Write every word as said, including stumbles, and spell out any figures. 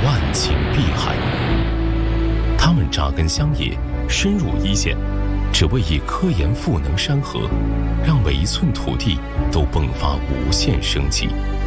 万顷碧海。他们扎根乡野，深入一线，只为以科研赋能山河，让每一寸土地都迸发无限生机。